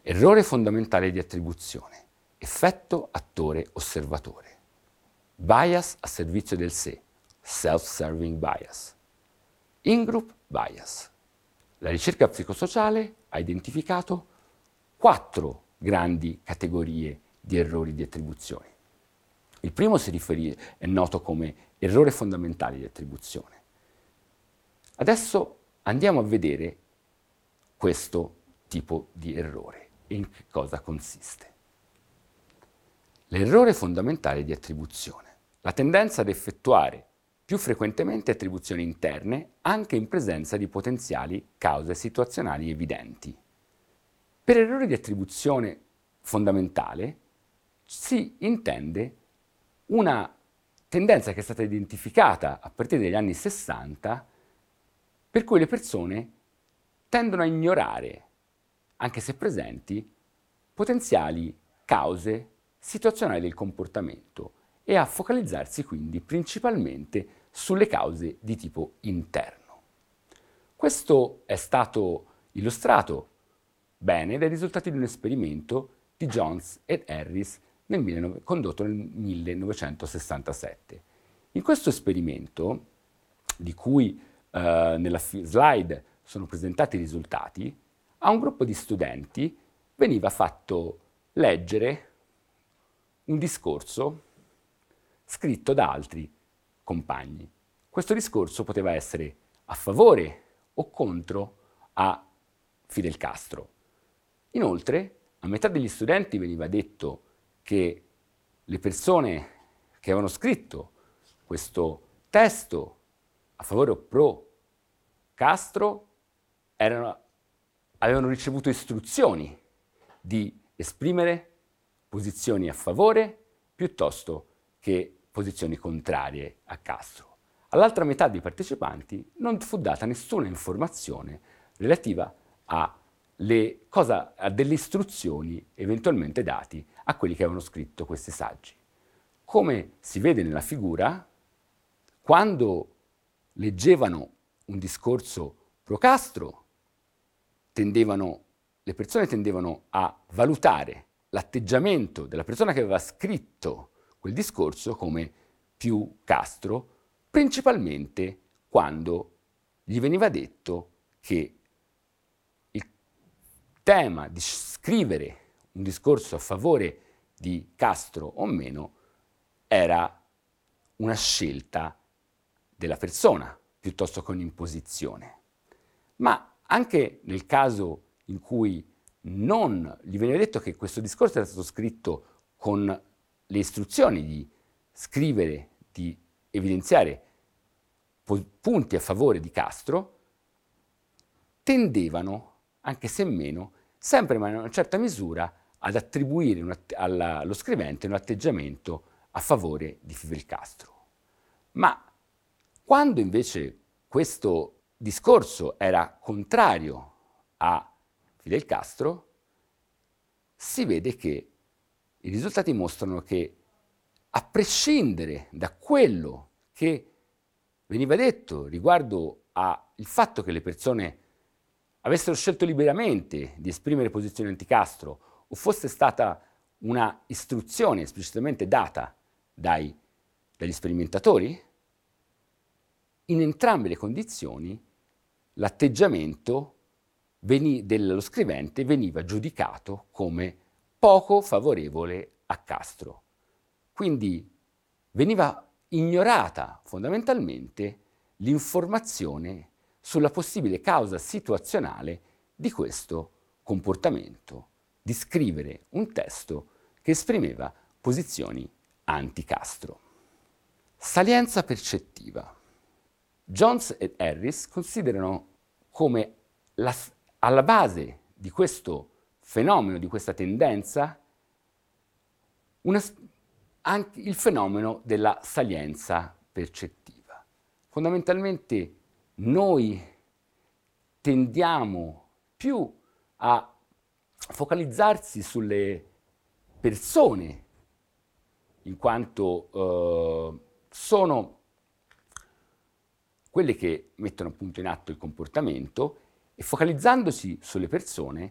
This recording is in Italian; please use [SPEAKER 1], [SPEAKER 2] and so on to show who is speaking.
[SPEAKER 1] Errore fondamentale di attribuzione, effetto attore-osservatore. Bias a servizio del sé, self-serving bias. In-group bias. La ricerca psicosociale ha identificato 4 grandi categorie di errori di attribuzione. Il primo è noto come errore fondamentale di attribuzione. Adesso andiamo a vedere questo tipo di errore e in che cosa consiste. L'errore fondamentale di attribuzione. La tendenza ad effettuare più frequentemente attribuzioni interne anche in presenza di potenziali cause situazionali evidenti. Per errore di attribuzione fondamentale si intende una tendenza che è stata identificata a partire dagli anni 60 per cui le persone tendono a ignorare, anche se presenti, potenziali cause situazionali del comportamento e a focalizzarsi quindi principalmente sulle cause di tipo interno. Questo è stato illustrato bene dai risultati di un esperimento di Jones ed Harris condotto nel 1967. In questo esperimento, di cui nella slide sono presentati i risultati, a un gruppo di studenti veniva fatto leggere un discorso scritto da altri compagni. Questo discorso poteva essere a favore o contro a Fidel Castro. Inoltre, a metà degli studenti veniva detto che le persone che avevano scritto questo testo a favore o pro Castro avevano ricevuto istruzioni di esprimere posizioni a favore piuttosto che posizioni contrarie a Castro. All'altra metà dei partecipanti non fu data nessuna informazione relativa a delle istruzioni eventualmente dati a quelli che avevano scritto questi saggi. Come si vede nella figura, quando leggevano un discorso pro Castro, le persone tendevano a valutare l'atteggiamento della persona che aveva scritto quel discorso come più Castro, principalmente quando gli veniva detto che il tema di scrivere un discorso a favore di Castro o meno era una scelta della persona piuttosto che un'imposizione. Ma anche nel caso in cui non gli veniva detto che questo discorso era stato scritto con le istruzioni di scrivere, di evidenziare punti a favore di Castro, tendevano, anche se meno, sempre ma in una certa misura, ad attribuire allo scrivente un atteggiamento a favore di Fidel Castro. Ma quando invece questo discorso era contrario a Fidel Castro, si vede che i risultati mostrano che, a prescindere da quello che veniva detto riguardo al fatto che le persone avessero scelto liberamente di esprimere posizioni anti-Castro o fosse stata una istruzione esplicitamente data dagli sperimentatori, in entrambe le condizioni l'atteggiamento dello scrivente veniva giudicato come poco favorevole a Castro. Quindi veniva ignorata fondamentalmente l'informazione sulla possibile causa situazionale di questo comportamento, di scrivere un testo che esprimeva posizioni anti-Castro. Salienza percettiva. Jones e Harris considerano come alla base di questo fenomeno, di questa tendenza, anche il fenomeno della salienza percettiva. Fondamentalmente noi tendiamo più a focalizzarsi sulle persone, in quanto sono quelle che mettono appunto in atto il comportamento, e focalizzandosi sulle persone